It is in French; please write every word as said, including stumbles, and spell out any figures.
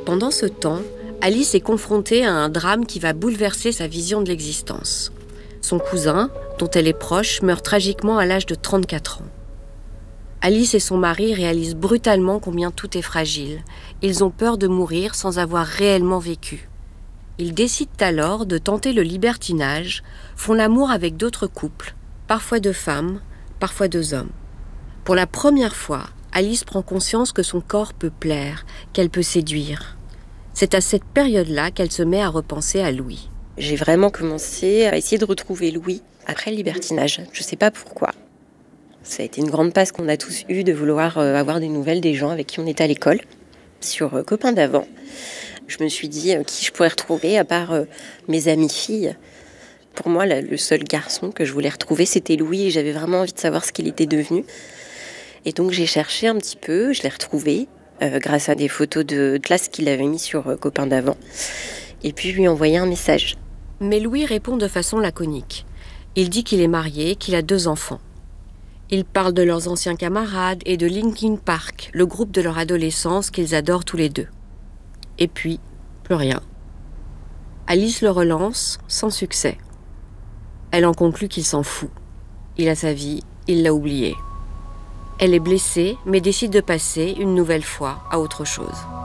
Pendant ce temps, Alice est confrontée à un drame qui va bouleverser sa vision de l'existence. Son cousin, dont elle est proche, meurt tragiquement à l'âge de trente-quatre ans. Alice et son mari réalisent brutalement combien tout est fragile. Ils ont peur de mourir sans avoir réellement vécu. Ils décident alors de tenter le libertinage, font l'amour avec d'autres couples, parfois deux femmes, parfois deux hommes. Pour la première fois, Alice prend conscience que son corps peut plaire, qu'elle peut séduire. C'est à cette période-là qu'elle se met à repenser à Louis. J'ai vraiment commencé à essayer de retrouver Louis après le libertinage. Je ne sais pas pourquoi. Ça a été une grande passe qu'on a tous eue de vouloir avoir des nouvelles des gens avec qui on était à l'école. Sur Copains d'avant, je me suis dit qui je pourrais retrouver à part mes amies filles. Pour moi, le seul garçon que je voulais retrouver, c'était Louis et j'avais vraiment envie de savoir ce qu'il était devenu. Et donc j'ai cherché un petit peu, je l'ai retrouvé euh, grâce à des photos de classe qu'il avait mis sur euh, Copains d'avant. Et puis je lui ai envoyé un message. Mais Louis répond de façon laconique. Il dit qu'il est marié, qu'il a deux enfants. Il parle de leurs anciens camarades et de Linkin Park, le groupe de leur adolescence qu'ils adorent tous les deux. Et puis, plus rien. Alice le relance, sans succès. Elle en conclut qu'il s'en fout. Il a sa vie, il l'a oubliée. Elle est blessée, mais décide de passer, une nouvelle fois, à autre chose.